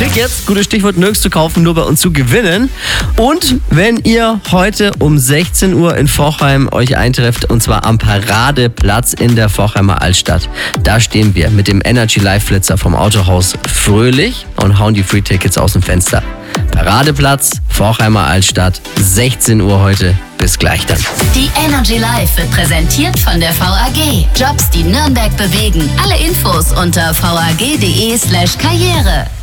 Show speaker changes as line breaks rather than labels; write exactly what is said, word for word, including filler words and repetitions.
Tickets, gutes Stichwort, nirgends zu kaufen, nur bei uns zu gewinnen. Und wenn ihr heute um sechzehn Uhr in Forchheim euch eintrefft, und zwar am Paradeplatz in der Forchheimer Altstadt, da stehen wir mit dem Energy Live Flitzer vom Autohaus Fröhlich und hauen die Free Tickets aus dem Fenster. Paradeplatz, Forchheimer Altstadt, sechzehn Uhr heute. Bis gleich dann.
Die Energy Live wird präsentiert von der V A G. Jobs, die Nürnberg bewegen. Alle Infos unter vag.de slash karriere.